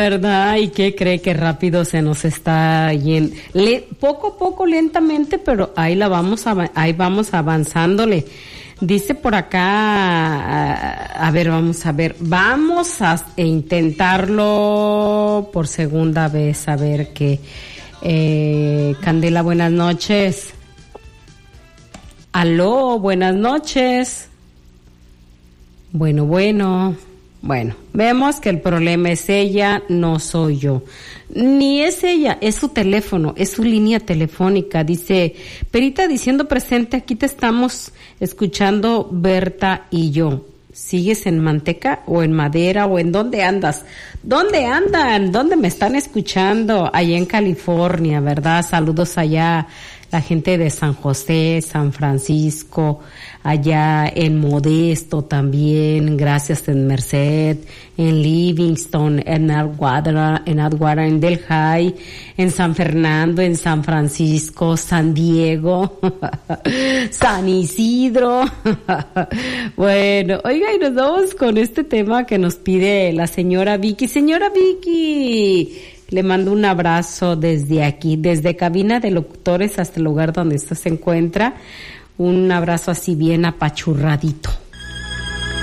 ¿verdad? ¿Y qué cree que rápido se nos está yendo? Poco a poco, lentamente, pero ahí vamos avanzándole. Dice por acá, vamos a intentarlo por segunda vez, a ver qué. Candela, buenas noches. Aló, buenas noches. Bueno, vemos que el problema es ella, no soy yo. Ni es ella, es su teléfono, es su línea telefónica. Dice, Perita diciendo presente, aquí te estamos escuchando Berta y yo. ¿Sigues en Manteca o en Madera o en dónde andas? ¿Dónde andan? ¿Dónde me están escuchando? Allá en California, ¿verdad? Saludos allá, la gente de San José, San Francisco, allá en Modesto también, gracias en Merced, en Livingston, en Atwater, en Delhi, en San Fernando, en San Francisco, San Diego, San Isidro. Bueno, oiga, y nos vamos con este tema que nos pide la señora Vicky. Señora Vicky, le mando un abrazo desde aquí, desde cabina de locutores hasta el lugar donde usted se encuentra. Un abrazo así bien apachurradito.